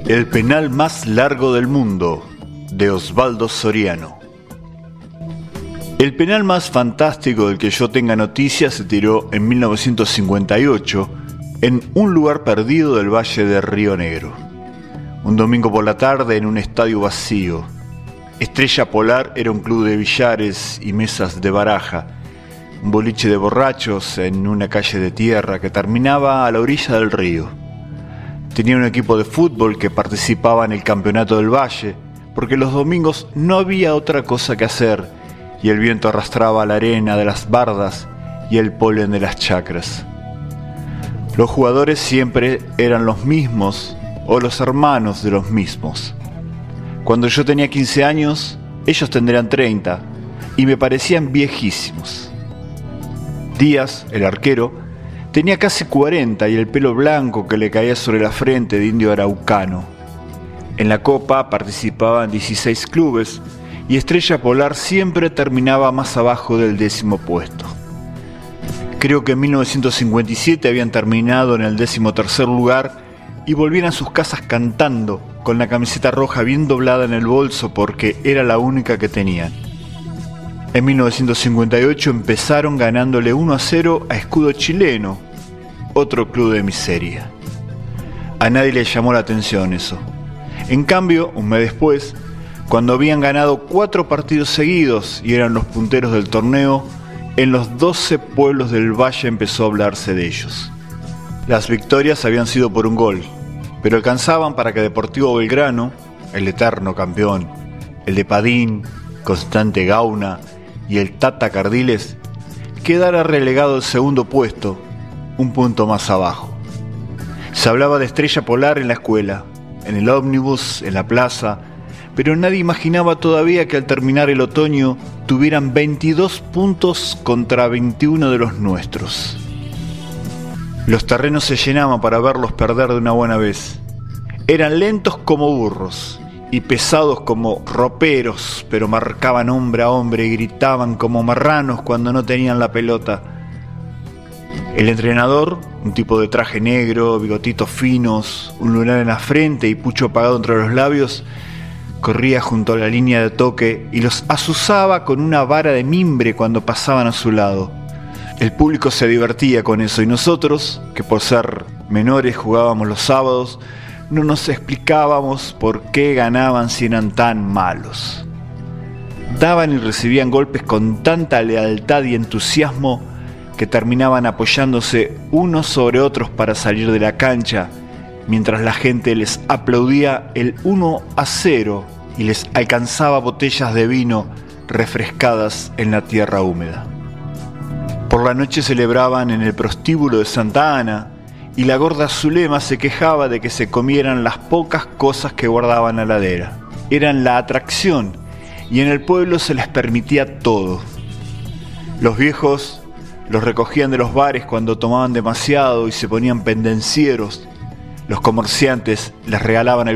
El penal más largo del mundo, de Osvaldo Soriano. El penal más fantástico del que yo tenga noticia se tiró en 1958 en un lugar perdido del Valle de Río Negro. Un domingo por la tarde en un estadio vacío. Estrella Polar era un club de billares y mesas de baraja, un boliche de borrachos en una calle de tierra que terminaba a la orilla del río. Tenía un equipo de fútbol que participaba en el campeonato del Valle, porque los domingos no había otra cosa que hacer y el viento arrastraba la arena de las bardas y el polen de las chacras. Los jugadores siempre eran los mismos o los hermanos de los mismos. Cuando yo tenía 15 años, ellos tendrían 30 y me parecían viejísimos. Díaz, el arquero, tenía casi 40 y el pelo blanco que le caía sobre la frente de indio araucano. En la Copa participaban 16 clubes y Estrella Polar siempre terminaba más abajo del 10º puesto. Creo que en 1957 habían terminado en el 13º lugar y volvían a sus casas cantando, con la camiseta roja bien doblada en el bolso porque era la única que tenían. En 1958 empezaron ganándole 1-0 a Escudo Chileno, otro club de miseria. A nadie le llamó la atención eso. En cambio, un mes después, cuando habían ganado 4 partidos seguidos y eran los punteros del torneo, en los 12 pueblos del Valle empezó a hablarse de ellos. Las victorias habían sido por un gol, pero alcanzaban para que Deportivo Belgrano, el eterno campeón, el de Padín, Constante Gauna y el Tata Cardiles, quedara relegado al segundo puesto, un punto más abajo. Se hablaba de Estrella Polar en la escuela, en el ómnibus, en la plaza, pero nadie imaginaba todavía que al terminar el otoño tuvieran 22 puntos contra 21 de los nuestros. Los terrenos se llenaban para verlos perder de una buena vez. Eran lentos como burros y pesados como roperos, pero marcaban hombre a hombre y gritaban como marranos cuando no tenían la pelota. El entrenador, un tipo de traje negro, bigotitos finos, un lunar en la frente y pucho apagado entre los labios, corría junto a la línea de toque y los azuzaba con una vara de mimbre cuando pasaban a su lado. El público se divertía con eso y nosotros, que por ser menores jugábamos los sábados, no nos explicábamos por qué ganaban si eran tan malos. Daban y recibían golpes con tanta lealtad y entusiasmo que terminaban apoyándose unos sobre otros para salir de la cancha, mientras la gente les aplaudía el 1-0 y les alcanzaba botellas de vino refrescadas en la tierra húmeda. Por la noche celebraban en el prostíbulo de Santa Ana y la gorda Zulema se quejaba de que se comieran las pocas cosas que guardaban a la heladera. Eran la atracción y en el pueblo se les permitía todo. Los viejos los recogían de los bares cuando tomaban demasiado y se ponían pendencieros. Los comerciantes les regalaban